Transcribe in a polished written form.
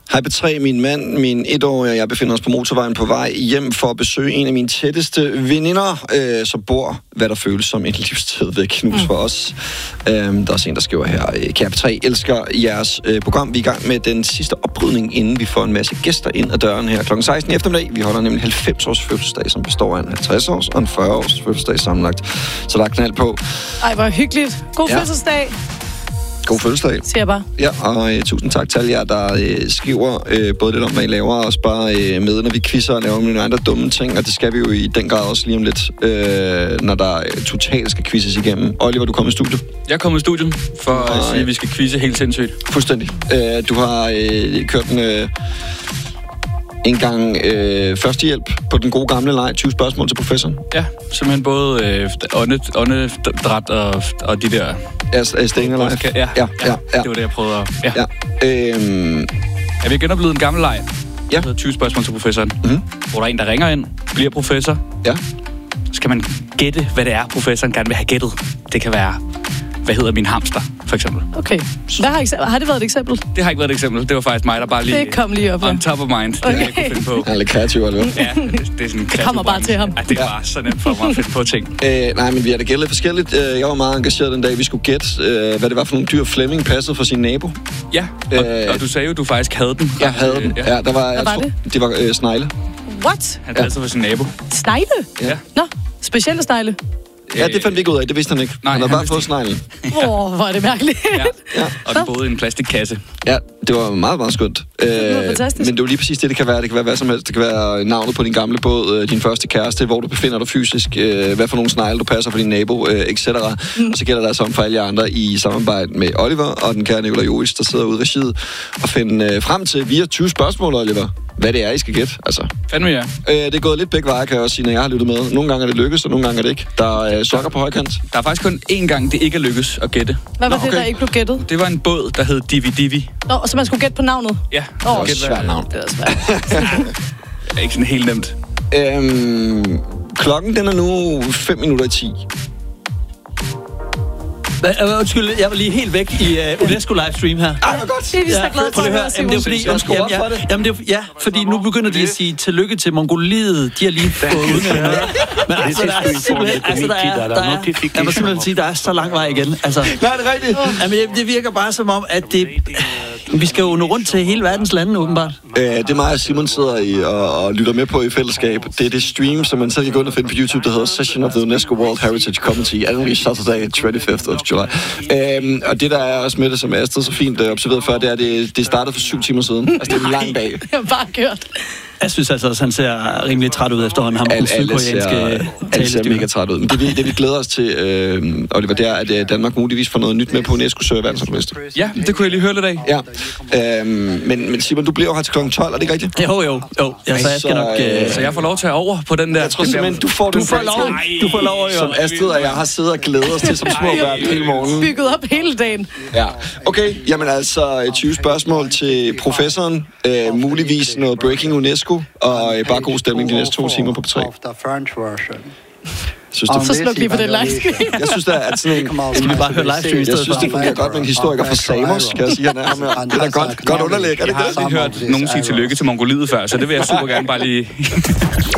Hej P3, min mand, min 1-årige og jeg befinder os på motorvejen på vej hjem for at besøge en af mine tætteste veninder, som bor, hvad der føles som en livstid væk, knus for os. Der er også en, der skriver her, kære P3, elsker jeres program. Vi er i gang med den sidste oprydning, inden vi får en masse gæster ind ad døren her kl. 16 eftermiddag. Vi holder nemlig 90-års fødselsdag, som består af en 50-års og en 40-års fødselsdag sammenlagt. Så der er knald på. Ej, hvor hyggeligt. God fødselsdag. God fødselsdag. Siger jeg bare. Ja, og tusind tak til alle jer, der skriver både lidt om, hvad I laver, og også bare med, når vi quizzer og laver nogle andre dumme ting, og det skal vi jo i den grad også lige om lidt, når der totalt skal quizzes igennem. Oliver, du kommer i studiet. Jeg kommer i studiet for at sige, at vi skal quizze helt sindssygt. Fuldstændig. Du har kørt en gang førstehjælp på den gode gamle leg, 20 spørgsmål til professoren. Ja, simpelthen både åndedræt og de der... Staying Alive. Ja, det var det, jeg prøvede at... Ja. Er vi genoplevet en gammel leg? Ja. 20 spørgsmål til professoren. Hvor der er en, der ringer ind, bliver professor. Ja. Så skal man gætte, hvad det er, professoren gerne vil have gættet. Det kan være, hvad hedder min hamster, for eksempel. Okay. Har det været et eksempel? Det har ikke været et eksempel. Det var faktisk mig, der bare lige... Det kom lige op, ja. On top of mind. Det jeg kunne finde på. Han er lidt kreativ, eller hvad? Ja, det er sådan... Det kommer bare til ham. Ej, det er bare så nemt for mig at finde på ting. Nej, men vi har da gættet lidt forskelligt. Jeg var meget engageret den dag, vi skulle gætte, hvad det var for nogle dyr, Flemming passede for sin nabo. Ja, og du sagde jo, du faktisk havde den. Jeg havde den. Ja, der var... Hvad var det? Det var snegle. What? Han passede for sin nabo. Snegle? Ja. Nå, specielle snegle. Ja, det fandt vi ikke ud af. Det vidste han ikke. Nej, han havde bare fået sneglen. Hvor er det mærkeligt. Ja. Og den boede i en plastikkasse. Ja, det var meget, meget skønt. Fantastisk. Men det er jo lige præcis det kan være. Det kan være hvad som helst. Det kan være navnet på din gamle båd, din første kæreste, hvor du befinder dig fysisk, hvad for nogle snegle du passer for din nabo, etc. Og så gælder det altså om for alle jer andre i samarbejde med Oliver og den kære Nicolai Joris, der sidder ude i regiet og finder frem til via 20 spørgsmål, Oliver, hvad det er, I skal gætte. Altså. Fandme ja. Det er gået lidt begge veje, kan jeg også sige, når jeg har lyttet med. Nogle gange er det lykkes, og nogle gange er det ikke. Der er sokker på højkant. Der er faktisk kun én gang, det ikke er lykkes at gætte. Hvad var det, der ikke blev gættet? Det var en båd, der hed Divi Divi. Nå, så man skulle gætte på navnet? Ja. Det var også et svært navn. Det er svært. Det er ikke sådan helt nemt. Klokken, den er nu 5 minutter i 10. Undskyld, jeg var lige helt væk i UNESCO livestream her. Ej, hvor godt. Det er vi så glade for at høre, Simon. Det er fordi, fordi nu begynder de at sige tillykke til Mongoliet. De har lige fået udnævnt noget. Men altså, der er simpelthen, jeg må simpelthen sige, der er så lang vej igen. Altså, Nej, det er rigtigt. Jamen, det virker bare som om, at vi skal jo nå rundt til hele verdens lande, åbenbart. Det er mig og Simon sidder i og lytter med på i fællesskab. Det er det stream, som man selv kan gå ind og finde på YouTube, der hedder Session of the UNESCO World Heritage Committee, Annually Saturday, 25th of July. Og det, der er også med det, som Astrid så fint observeret før, det er, det startede for 7 timer siden. Altså, det er en lang dag. Jeg har bare kørt. Jeg synes altså, at han ser rimelig træt ud efterhånden. Ham Alle ser mega træt ud. Men det vi glæder os til, Oliver, det er, at Danmark muligvis får noget nyt med på UNESCO's verdensarvsliste. Ja, det kunne jeg lige høre lidt af. Ja. Men Simon, du bliver jo her til kl. 12, er det ikke rigtigt? Jo. Ja, så jeg skal nok... Så jeg får lov til at over på den der... Jeg tror simpelthen, du får lov, som Astrid og jeg har siddet og glædet os til som små børn hele morgenen. Bygget op hele dagen. Ja, okay. Jamen altså, 20 spørgsmål til professoren. Muligvis noget breaking UNESCO. Og bare god stemning de næste 2 timer på P3. Så sluk lige på den livestream. Jeg synes da, at sådan en... Skal vi bare høre livestream i stedet for? Jeg synes, det fungerer godt med en historiker fra Samos, kan jeg sige. Han er det er godt underlæg, er det Jeg har aldrig hørt nogen sige tillykke til Mongoliet før, så det vil jeg super gerne bare lige...